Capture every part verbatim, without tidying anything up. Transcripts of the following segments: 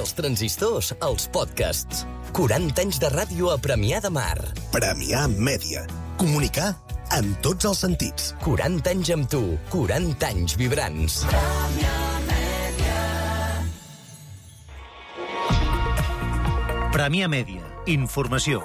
dels transistors als podcasts. quaranta anys de ràdio a Premià de Mar. Premià Mèdia. Comunicar en tots els sentits. quaranta anys amb tu, quaranta anys vibrants. Premià Mèdia. Premià Mèdia. Informació.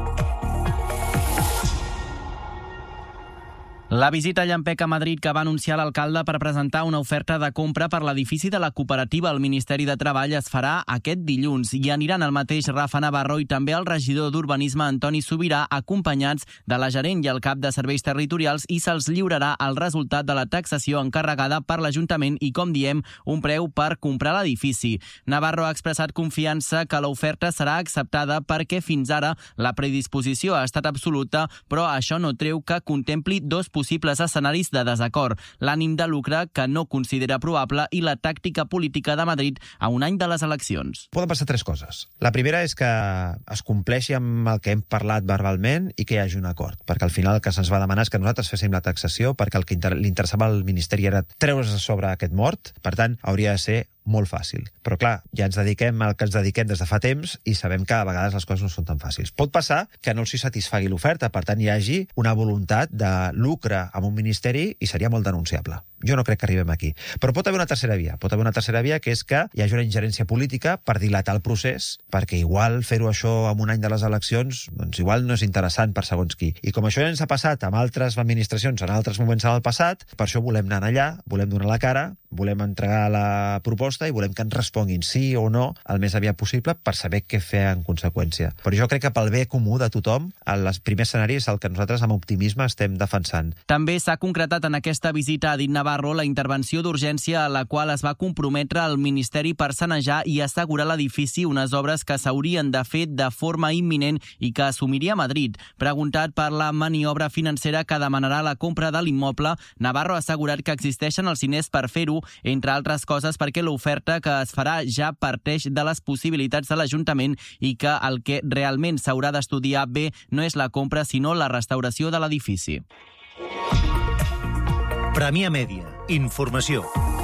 La visita a Llampec a Madrid que va anunciar l'alcalde per presentar una oferta de compra per l'edifici de la cooperativa al Ministeri de Treball es farà aquest dilluns i aniran el mateix Rafa Navarro i també el regidor d'Urbanisme Antoni Subirà, acompanyats de la gerent i el cap de serveis territorials, i se'ls lliurarà el resultat de la taxació encarregada per l'Ajuntament i, com diem, un preu per comprar l'edifici. Navarro ha expressat confiança que l'oferta serà acceptada perquè fins ara la predisposició ha estat absoluta, però això no treu que contempli dos possibilitats possibles escenaris de desacord, l'ànim de lucre que no considera probable i la tàctica política de Madrid a un any de les eleccions. Poden passar tres coses. La primera és que es compleixi amb el que hem parlat verbalment i que hi hagi un acord, perquè al final el que se'ns va demanar és que nosaltres féssim la taxació perquè el que li interessava al Ministeri era treure's a sobre aquest mort, per tant, hauria de ser molt fàcil. Però clar, ja ens dediquem al que ens dediquem des de fa temps i sabem que a vegades les coses no són tan fàcils. Pot passar que no s'hi satisfagui l'oferta, per tant hi hagi una voluntat de lucre amb un ministeri i seria molt denunciable. Jo no crec que arribem aquí. Però pot haver una tercera via. Pot haver una tercera via, que és que hi hagi una ingerència política per dilatar el procés, perquè igual fer-ho això en un any de les eleccions, doncs igual no és interessant per segons qui. I com això ja ens ha passat amb altres administracions en altres moments en el passat, per això volem anar allà, volem donar la cara, volem entregar la proposta i volem que ens responguin sí o no el més aviat possible per saber què fer en conseqüència. Però jo crec que pel bé comú de tothom, el primer escenari és el que nosaltres amb optimisme estem defensant. També s'ha concretat en aquesta visita, ha dit Navarro, la intervenció d'urgència a la qual es va comprometre el Ministeri per sanejar i assegurar l'edifici, unes obres que s'haurien de fer de forma imminent i que assumiria Madrid. Preguntat per la maniobra financera que demanarà la compra de l'immoble, Navarro ha assegurat que existeixen els diners per fer-ho, entre altres coses perquè l'oferta que es farà ja parteix de les possibilitats de l'Ajuntament i que el que realment s'haurà d'estudiar bé no és la compra, sinó la restauració de l'edifici. Premià Mèdia. Informació.